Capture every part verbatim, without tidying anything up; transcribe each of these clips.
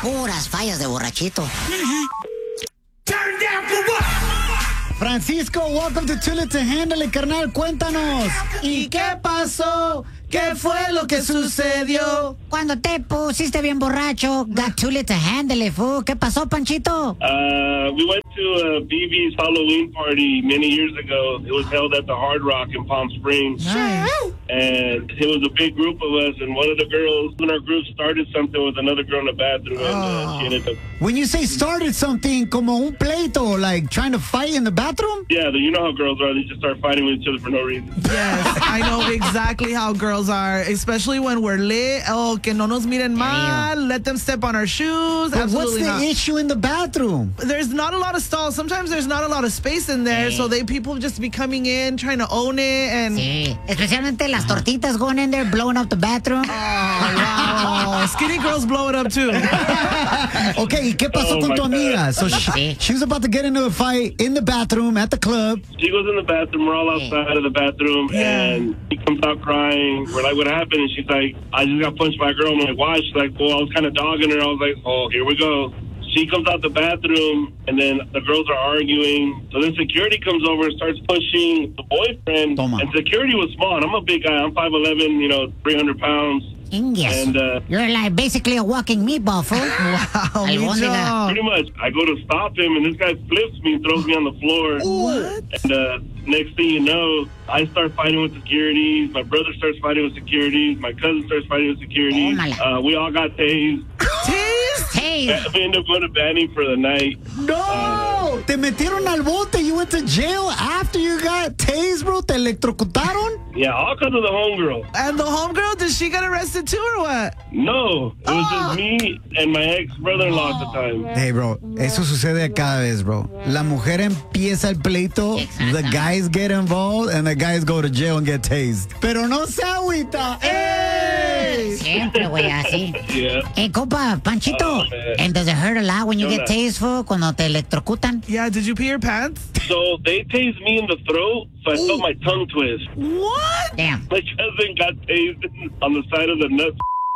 Puras fallas de borrachito. Turn down for what? Francisco, welcome to Too Lit to Handle It, carnal. Cuéntanos. ¿Y qué pasó? ¿Qué fue lo que sucedió? Cuando te pusiste bien borracho, got too lit to handle it, fool. ¿Qué pasó, Panchito? Uh, we went to uh, B B's Halloween party many years ago. It was held at the Hard Rock in Palm Springs. Nice. And it was a big group of us, and one of the girls in our group started something with another girl in the bathroom, and uh, she ended up... When you say started something, como un pleito, like trying to fight in the bathroom? Yeah, you know how girls are. They just start fighting with each other for no reason. Yes, I know exactly how girls are, especially when we're lit. Oh, que no nos miren mal. Let them step on our shoes. But what's Absolutely the not. issue in the bathroom? There's not a lot of stalls. Sometimes there's not a lot of space in there, so they people just be coming in, trying to own it, and... Sí, especialmente las tortitas going in there, blowing up the bathroom. Oh, wow. Skinny girls blow it up, too. Okay, ¿y qué pasó Oh, con my tu God. amiga? So she, she was about to get into a fight in the bathroom at the club. She goes in the bathroom. We're all outside of the bathroom, Yeah. and she comes out crying. We're like, what happened? And she's like, I just got punched by a girl. I'm like, why? She's like, well, I was kind of dogging her. I was like, oh, here we go. She comes out the bathroom, and then the girls are arguing. So then security comes over and starts pushing the boyfriend. Toma. And security was small. And I'm a big guy. I'm five eleven, you know, three hundred pounds. Yes. And uh, You're like basically a walking meatball, fool. Wow, Albóndiga. pretty much, I go to stop him, and this guy flips me and throws me on the floor. What? And uh, next thing you know, I start fighting with securities. My brother starts fighting with securities. My cousin starts fighting with securities. Oh, my. Uh, we all got tased. Tease? Hey, We ended up going to Banning for the night. No! Te metieron al bote. You went to jail after you got tased, bro. Te electrocutaron. Yeah, all because of the homegirl. And the homegirl, did she get arrested too or what? No, it was just me and my ex-brother-in-law at the time. Hey, bro, eso sucede cada vez, bro. La mujer empieza el pleito, the guys get involved, and the guys go to jail and get tased. Pero no se agüita. ¡Ey! siempre, güey, así. Yeah. Hey, compa, Panchito, Oh, man. and does it hurt a lot when you ¿Qué get onda? tased, fool, cuando te electrocutan? Yeah, did you pee your pants? So they tased me in the throat, so I felt my tongue twist. What? Damn. My cousin got tased on the side of the nuts.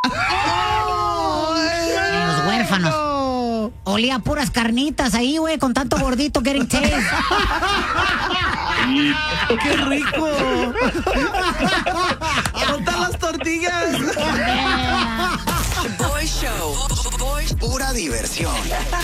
Oh, Los huérfanos. no. Olía puras carnitas ahí, güey, con tanto gordito getting tased. ¡Qué rico! ¡Corta las tortillas! Boy Show. Boy- Pura diversión.